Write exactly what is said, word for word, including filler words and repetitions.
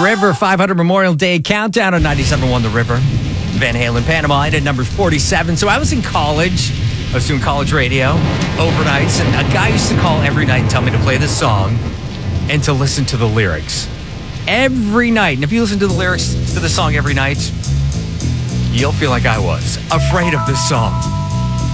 River five hundred Memorial Day countdown on ninety-seven point one The River. Van Halen, Panama. I did number forty-seven. So I was in college. I was doing college radio overnights, and a guy used to call every night and tell me to play this song and to listen to the lyrics. Every night. And if you listen to the lyrics to the song every night, you'll feel like I was afraid of this song.